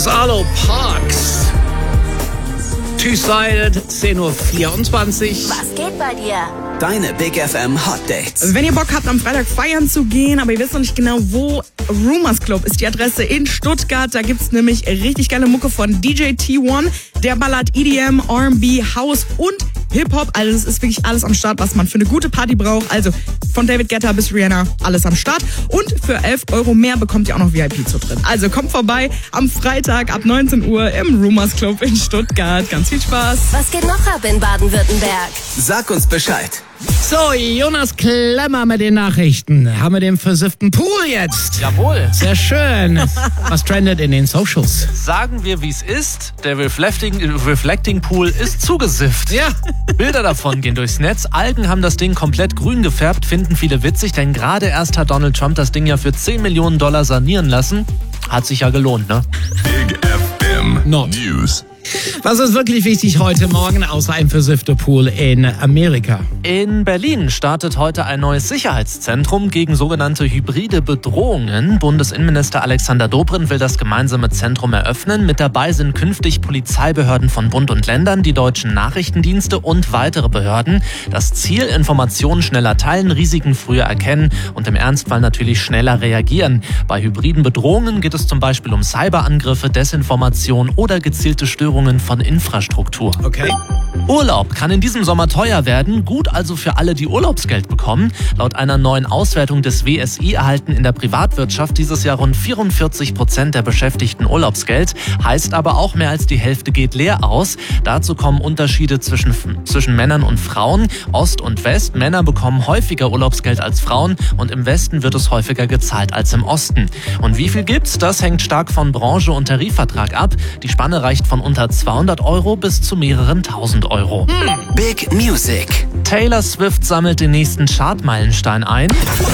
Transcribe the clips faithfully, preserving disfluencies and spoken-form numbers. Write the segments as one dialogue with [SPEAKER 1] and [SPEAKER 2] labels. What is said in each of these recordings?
[SPEAKER 1] Gonzalo Parks. Two-Sided, zehn Uhr vierundzwanzig.
[SPEAKER 2] Was geht bei dir?
[SPEAKER 3] Deine Big F M Hot Dates.
[SPEAKER 4] Wenn ihr Bock habt, am Freitag feiern zu gehen, aber ihr wisst noch nicht genau, wo, Rumors Club ist die Adresse in Stuttgart. Da gibt's nämlich richtig geile Mucke von D J T eins. Der ballert E D M, R and B, House und Hip-Hop. Also es ist wirklich alles am Start, was man für eine gute Party braucht. Also von David Guetta bis Rihanna, alles am Start. Und für elf Euro mehr bekommt ihr auch noch V I P zu drin. Also kommt vorbei am Freitag ab neunzehn Uhr im Rumors Club in Stuttgart. Ganz viel Spaß.
[SPEAKER 2] Was geht noch ab in Baden-Württemberg?
[SPEAKER 3] Sag uns Bescheid.
[SPEAKER 1] So, Jonas Klemmer mit den Nachrichten. Haben wir den versifften Pool jetzt?
[SPEAKER 5] Jawohl.
[SPEAKER 1] Sehr schön. Was trendet in den Socials?
[SPEAKER 5] Sagen wir, wie es ist. Der Reflecting, Reflecting Pool ist zugesifft.
[SPEAKER 1] Ja.
[SPEAKER 5] Bilder davon gehen durchs Netz. Algen haben das Ding komplett grün gefärbt, finden viele witzig, denn gerade erst hat Donald Trump das Ding ja für zehn Millionen Dollar sanieren lassen. Hat sich ja gelohnt, ne?
[SPEAKER 6] Big F M
[SPEAKER 1] Not.
[SPEAKER 6] News.
[SPEAKER 1] Was ist wirklich wichtig heute Morgen, außer ein versiffter Pool in Amerika?
[SPEAKER 5] In Berlin startet heute ein neues Sicherheitszentrum gegen sogenannte hybride Bedrohungen. Bundesinnenminister Alexander Dobrindt will das gemeinsame Zentrum eröffnen. Mit dabei sind künftig Polizeibehörden von Bund und Ländern, die deutschen Nachrichtendienste und weitere Behörden. Das Ziel: Informationen schneller teilen, Risiken früher erkennen und im Ernstfall natürlich schneller reagieren. Bei hybriden Bedrohungen geht es zum Beispiel um Cyberangriffe, Desinformation oder gezielte Störungen von Infrastruktur.
[SPEAKER 1] Okay.
[SPEAKER 5] Urlaub kann in diesem Sommer teuer werden, gut also für alle, die Urlaubsgeld bekommen. Laut einer neuen Auswertung des W S I erhalten in der Privatwirtschaft dieses Jahr rund vierundvierzig Prozent der Beschäftigten Urlaubsgeld. Heißt aber auch, mehr als die Hälfte geht leer aus. Dazu kommen Unterschiede zwischen, zwischen Männern und Frauen. Ost und West. Männer bekommen häufiger Urlaubsgeld als Frauen und im Westen wird es häufiger gezahlt als im Osten. Und wie viel gibt's? Das hängt stark von Branche und Tarifvertrag ab. Die Spanne reicht von unter zweihundert Euro bis zu mehreren tausend Euro.
[SPEAKER 3] Hm. Big Music.
[SPEAKER 5] Taylor Swift sammelt den nächsten Chartmeilenstein ein.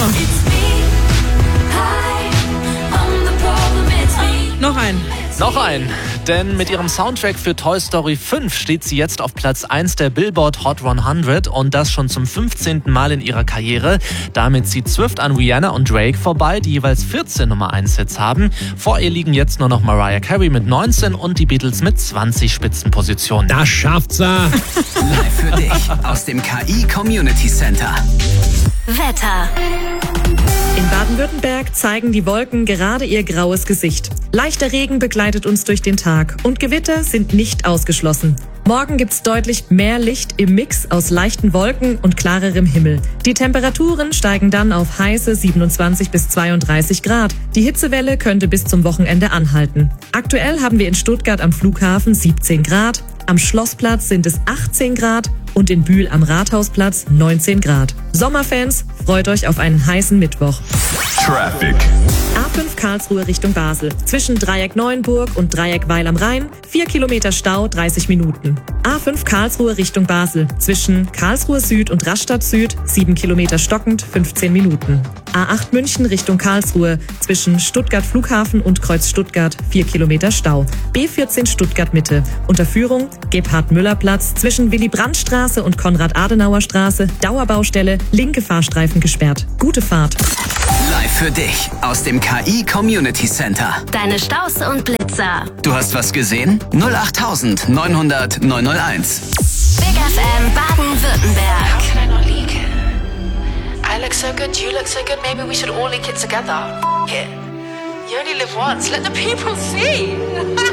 [SPEAKER 4] Noch ein.
[SPEAKER 5] Noch ein, denn mit ihrem Soundtrack für Toy Story fünf steht sie jetzt auf Platz eins der Billboard Hot hundert und das schon zum fünfzehnten Mal in ihrer Karriere. Damit zieht Swift an Rihanna und Drake vorbei, die jeweils vierzehn Nummer eins Hits haben. Vor ihr liegen jetzt nur noch Mariah Carey mit neunzehn und die Beatles mit zwanzig Spitzenpositionen.
[SPEAKER 1] Das schafft sie.
[SPEAKER 3] Live für dich aus dem K I Community Center.
[SPEAKER 2] Wetter.
[SPEAKER 7] In Baden-Württemberg zeigen die Wolken gerade ihr graues Gesicht. Leichter Regen begleitet uns durch den Tag und Gewitter sind nicht ausgeschlossen. Morgen gibt's deutlich mehr Licht im Mix aus leichten Wolken und klarerem Himmel. Die Temperaturen steigen dann auf heiße siebenundzwanzig bis zweiunddreißig Grad. Die Hitzewelle könnte bis zum Wochenende anhalten. Aktuell haben wir in Stuttgart am Flughafen siebzehn Grad, am Schlossplatz sind es achtzehn Grad und in Bühl am Rathausplatz neunzehn Grad. Sommerfans, freut euch auf einen heißen Mittwoch.
[SPEAKER 6] Traffic.
[SPEAKER 7] A fünf Karlsruhe Richtung Basel. Zwischen Dreieck Neuenburg und Dreieck Weil am Rhein. vier Kilometer Stau, dreißig Minuten. A fünf Karlsruhe Richtung Basel. Zwischen Karlsruhe Süd und Rastatt Süd. sieben Kilometer stockend, fünfzehn Minuten. A acht München Richtung Karlsruhe. Zwischen Stuttgart Flughafen und Kreuz Stuttgart. vier Kilometer Stau. B vierzehn Stuttgart Mitte. Unterführung Gebhard-Müller-Platz. Zwischen Willy-Brandt-Straße und Konrad-Adenauer-Straße. Dauerbaustelle. Linke Fahrstreifen gesperrt. Gute Fahrt.
[SPEAKER 3] Live für dich aus dem K I Community Center.
[SPEAKER 2] Deine Staus und Blitzer.
[SPEAKER 3] Du hast was gesehen? null acht neunhundert neunhunderteins.
[SPEAKER 2] Big F M Baden-Württemberg.
[SPEAKER 8] How can I not leak it? I look so good, you look so good, maybe we should all leak it together. F- it. You only live once, let the people see.